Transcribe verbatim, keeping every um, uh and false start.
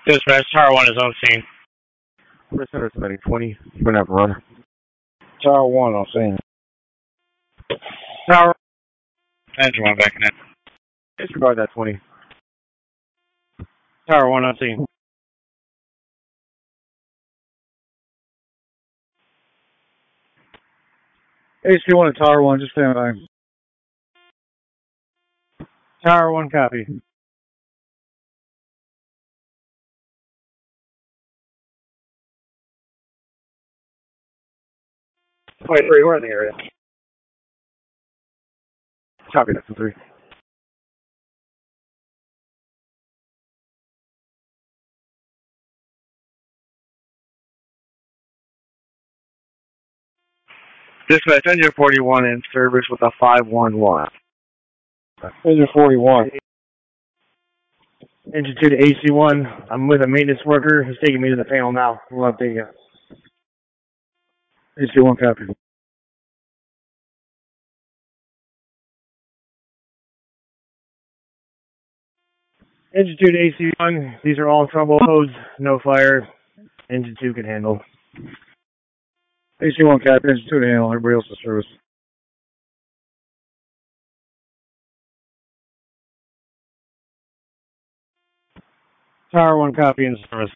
Dispatch, Tower one is on scene. Center submitting twenty. We're going to have a run. Tower one on scene. Tower. Engine one backing in. Disregard that twenty. Tower one on scene. H Q one at Tower one, just stand by. Tower one, copy. Wait, three, we're in the area. Copy, that's three. Dispatch, engine forty-one in service with a five one one. Engine forty-one. Engine two to A C one. I'm with a maintenance worker. He's taking me to the panel now. We'll update you. H Q one, copy. Engine two to A C one. These are all trouble codes. No fire. Engine two can handle. H Q one, copy. Engine two to handle. Everybody else is service. Tower one, copy in service.